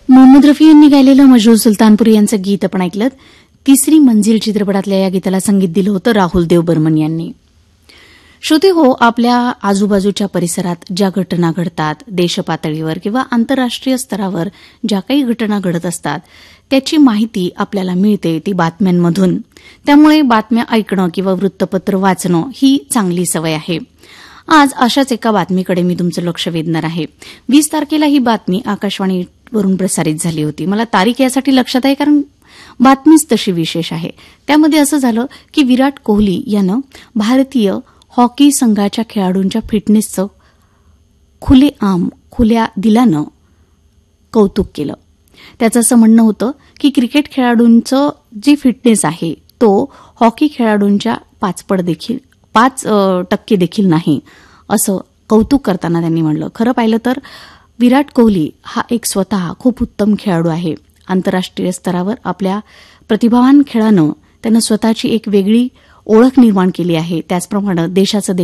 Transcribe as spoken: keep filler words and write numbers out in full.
मोहम्मद रफी यांनी गायलेलं मजरूर सुलतानपुरी यांचं गीत आपण ऐकलं. तिसरी मंजिल चित्रपटातल्या या गीताला संगीत दिलं होतं राहुल देव बर्मन यांनी. श्रोते हो, आपल्या आजूबाजूच्या परिसरात ज्या घटना घडतात, देशपातळीवर किंवा आंतरराष्ट्रीय स्तरावर ज्या काही घटना घडत असतात त्याची माहिती आपल्याला मिळते ती बातम्यांमधून. त्यामुळे बातम्या ऐकणं किंवा वृत्तपत्र वाचणं ही चांगली सवय आहे. आज अशाच एका बातमीकडे मी तुमचं लक्ष वेधणार आहे. वीस तारखेला ही बातमी आकाशवाणीवरून प्रसारित झाली होती. मला तारीख यासाठी लक्षात आहे कारण बातमीच तशी विशेष आहे. त्यामध्ये असं झालं की विराट कोहली यानं भारतीय हॉकी संघाच्या खेळाडूंच्या फिटनेसचं खुलेआम खुल्या दिलानं कौतुक केलं. त्याचं असं म्हणणं होतं की क्रिकेट खेळाडूंचं जी फिटनेस आहे तो हॉकी खेळाडूंच्या पाचपट देखील पाच टक्के देखील नाही, असं कौतुक करताना त्यांनी म्हणलं. खरं पाहिलं तर विराट कोहली हा एक स्वतः खूप उत्तम खेळाडू आहे. आंतरराष्ट्रीय स्तरावर आपल्या प्रतिभावान खेळानं त्यानं स्वतःची एक वेगळी ओळख निर्माण केली आहे. त्याचप्रमाणे देशाचं